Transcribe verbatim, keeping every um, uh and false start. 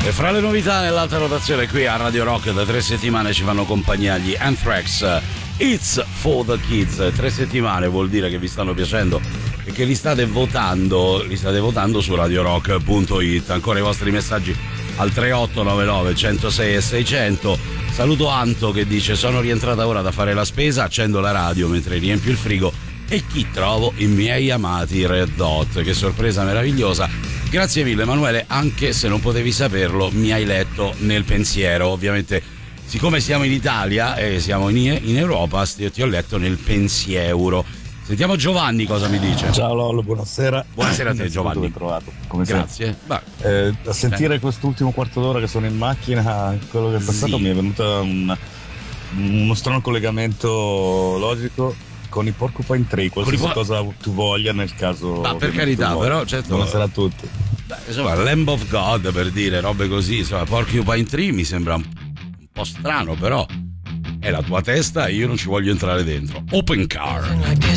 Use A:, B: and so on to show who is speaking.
A: E fra le novità nell'alta rotazione qui a Radio Rock da tre settimane ci fanno compagnia gli Anthrax, It's for the Kids. Tre settimane vuol dire che vi stanno piacendo e che li state votando, li state votando su radiorock punto it. Ancora i vostri messaggi al tre otto nove nove, centosei e seicento. Saluto Anto che dice: sono rientrata ora da fare la spesa, accendo la radio mentre riempio il frigo e chi trovo? I miei amati Red Hot. Che sorpresa meravigliosa. Grazie mille Emanuele, anche se non potevi saperlo mi hai letto nel pensiero. Ovviamente siccome siamo in Italia e siamo in, in Europa ti ho letto nel pensiero. Sentiamo Giovanni cosa mi dice.
B: Ciao Lollo, buonasera.
A: Buonasera a te Giovanni.
B: Ben trovato. Come
A: Grazie.
B: Eh, a sentire eh. quest'ultimo quarto d'ora che sono in macchina, quello che è passato sì. mi è venuto un, uno strano collegamento logico con i Porcupine Tree, qualsiasi po- cosa tu voglia nel caso.
A: Ma per carità, però certo.
B: Buonasera a tutti.
A: Beh, insomma, Lamb of God, per dire robe così, insomma, Porcupine Tree mi sembra un po' strano, però è la tua testa e io non ci voglio entrare dentro. Open Car.